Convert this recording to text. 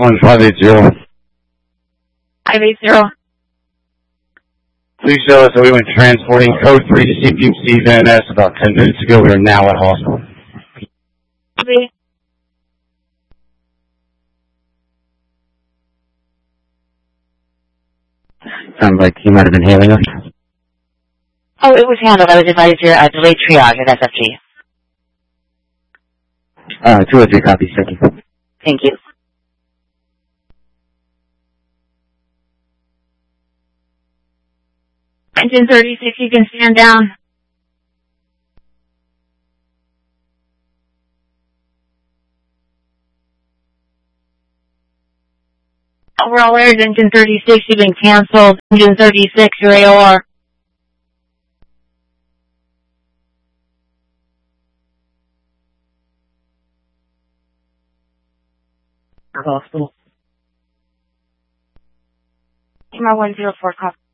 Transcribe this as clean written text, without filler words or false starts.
1580. 580. Please show us that we went transporting code 3 to CPMC Van Ness about 10 minutes ago. We are now at hospital. Sounds like he might have been hailing us. Oh, it was handled. I was advised your delayed triage at SFG. 203 copies, thank you. Thank you. Engine 36, you can stand down. Overall airs, engine 36, you've been canceled. Engine 36, your AOR. Hospital. Email 104 copy.